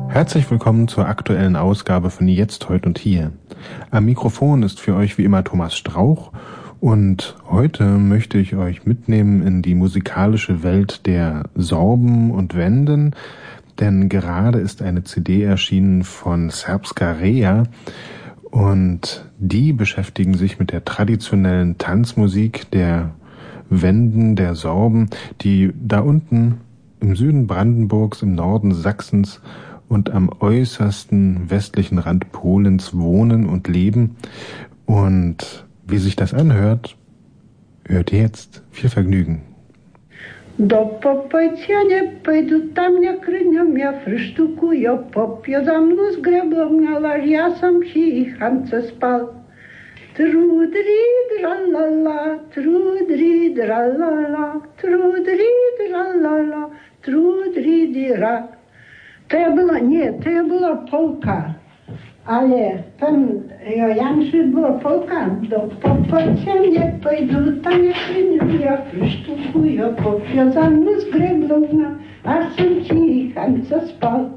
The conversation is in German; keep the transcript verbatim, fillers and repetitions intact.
Herzlich willkommen zur aktuellen Ausgabe von Jetzt, Heut und Hier. Am Mikrofon ist für euch wie immer Thomas Strauch und heute möchte ich euch mitnehmen in die musikalische Welt der Sorben und Wenden, denn gerade ist eine C D erschienen von Srpska Rea und die beschäftigen sich mit der traditionellen Tanzmusik der Wenden, der Sorben, die da unten im Süden Brandenburgs, im Norden Sachsens und am äußersten westlichen Rand Polens wohnen und leben. Und wie sich das anhört, hört ihr jetzt. Viel Vergnügen. До попадья пойду, там я крынем, я фрыштуку, я поп, я замну с греблом, на лаж, я сам ханца спал. Трудри, дралала, трудри, дралала, трудри, дралала, трудри, дира. To ja była, nie, to ja była Polka, ale tam Janszy była Polka, do popacia nie pojdu, tam jak ryniu, ja frysztuku, ja powiązany z greblowna, aż sam ci Hanca spał.